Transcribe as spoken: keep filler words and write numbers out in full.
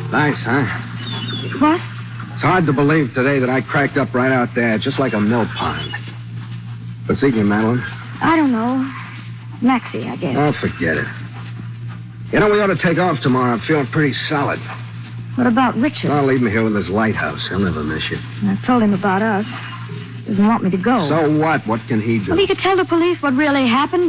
Nice, huh? What? It's hard to believe today that I cracked up right out there, just like a mill pond. What's eating you, Madeline? I don't know. Maxie, I guess. Oh, forget it. You know, we ought to take off tomorrow. I'm feeling pretty solid. What about Richard? I'll leave him here with his lighthouse. He'll never miss you. I told him about us. Doesn't want me to go. So what? What can he do? Well, he could tell the police what really happened.